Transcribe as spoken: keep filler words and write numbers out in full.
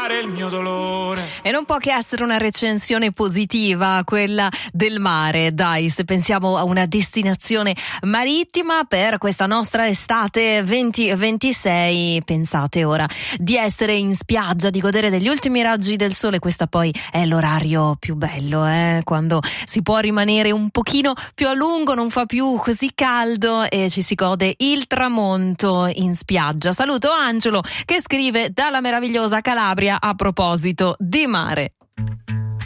sfogare il mio dolore. E non può che essere una recensione positiva quella del mare, dai, se pensiamo a una destinazione marittima per questa nostra estate venti ventisei, pensate ora di essere in spiaggia, di godere degli ultimi raggi del sole. Questa poi è l'orario più bello, eh? Quando si può rimanere un pochino più a lungo, non fa più così caldo e ci si gode il tramonto in spiaggia. Saluto Angelo che scrive dalla meravigliosa Calabria a proposito di mare.